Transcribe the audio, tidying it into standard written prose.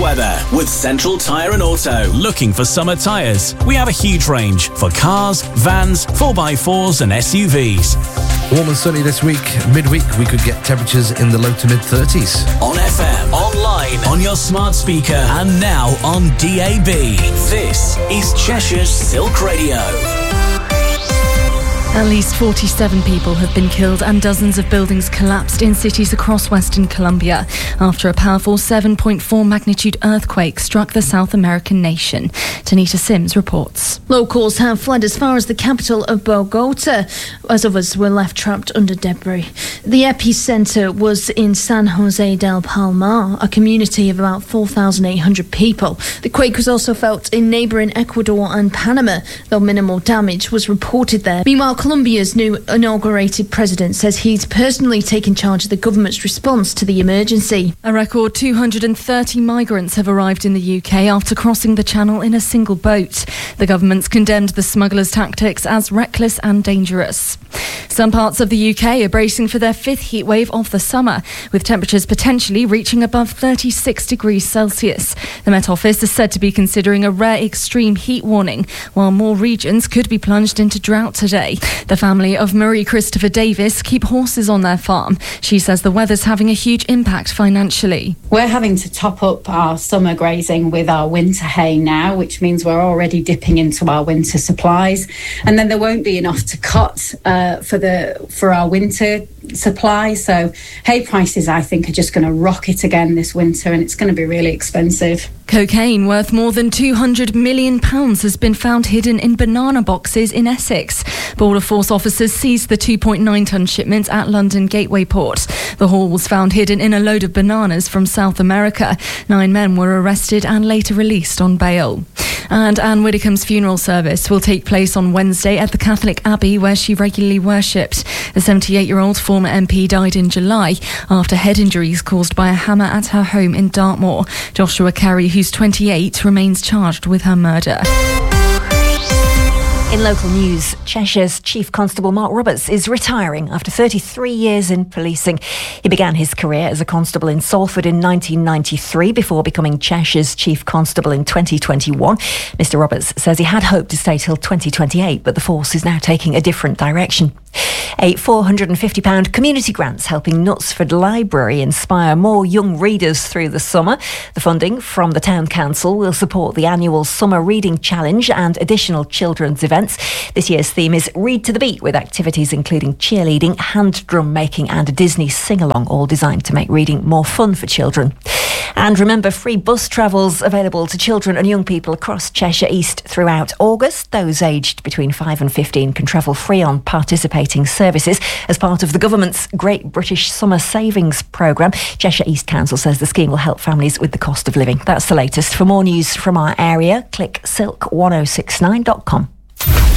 weather with Central Tyre and Auto. Looking for summer tyres? We have a huge range for cars, vans, 4x4s and SUVs. Warm and sunny this week. Midweek, we could get temperatures in the low to mid-30s. On FM, online, on your smart speaker, and now on DAB. This is Cheshire's Silk Radio. At least 47 people have been killed and dozens of buildings collapsed in cities across Western Colombia after a powerful 7.4 magnitude earthquake struck the South American nation. Tanita Sims reports. Locals have fled as far as the capital of Bogota, as others were left trapped under debris. The epicenter was in San Jose del Palmar, a community of about 4,800 people. The quake was also felt in neighbouring Ecuador and Panama, though minimal damage was reported there. Meanwhile, Colombia's new inaugurated president says he's personally taken charge of the government's response to the emergency. A record 230 migrants have arrived in the UK after crossing the channel in a single boat. The government's condemned the smugglers' tactics as reckless and dangerous. Some parts of the UK are bracing for their fifth heat wave of the summer, with temperatures potentially reaching above 36 degrees Celsius. The Met Office is said to be considering a rare extreme heat warning, while more regions could be plunged into drought today. The family of Marie Christopher Davis keep horses on their farm. She says the weather's having a huge impact financially. We're having to top up our summer grazing with our winter hay now, which means we're already dipping into our winter supplies. And then there won't be enough to cut for our winter supply. So hay prices, I think, are just going to rocket again this winter, and it's going to be really expensive. Cocaine worth more than £200 million has been found hidden in banana boxes in Essex. Border Force officers seized the 2.9-tonne shipment at London Gateway Port. The haul was found hidden in a load of bananas from South America. 9 men were arrested and later released on bail. And Anne Widdecombe's funeral service will take place on Wednesday at the Catholic Abbey where she regularly worshipped. The 78-year-old former MP died in July after head injuries caused by a hammer at her home in Dartmoor. Joshua Carey, who's 28, remains charged with her murder. In local news, Cheshire's Chief Constable Mark Roberts is retiring after 33 years in policing. He began his career as a constable in Salford in 1993 before becoming Cheshire's Chief Constable in 2021. Mr. Roberts says he had hoped to stay till 2028, but the force is now taking a different direction. A £450 community grant's helping Knutsford Library inspire more young readers through the summer. The funding from the Town Council will support the annual Summer Reading Challenge and additional children's events. This year's theme is Read to the Beat, with activities including cheerleading, hand drum making and a Disney sing-along, all designed to make reading more fun for children. And remember, free bus travels available to children and young people across Cheshire East throughout August. Those aged between 5 and 15 can travel free on participating services as part of the government's Great British Summer Savings Programme. Cheshire East Council says the scheme will help families with the cost of living. That's the latest. For more news from our area, click silk1069.com.